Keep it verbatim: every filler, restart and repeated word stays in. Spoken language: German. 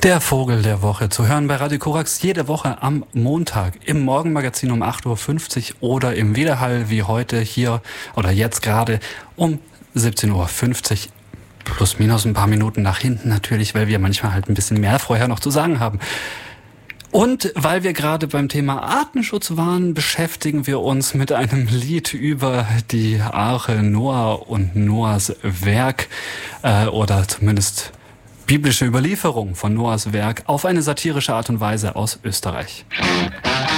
Der Vogel der Woche, zu hören bei Radio Korax jede Woche am Montag im Morgenmagazin um acht Uhr fünfzig oder im Wiederhall wie heute hier oder jetzt gerade um siebzehn Uhr fünfzig. Plus minus ein paar Minuten nach hinten natürlich, weil wir manchmal halt ein bisschen mehr vorher noch zu sagen haben. Und weil wir gerade beim Thema Artenschutz waren, beschäftigen wir uns mit einem Lied über die Arche Noah und Noahs Werk äh, oder zumindest biblische Überlieferung von Noahs Werk auf eine satirische Art und Weise aus Österreich.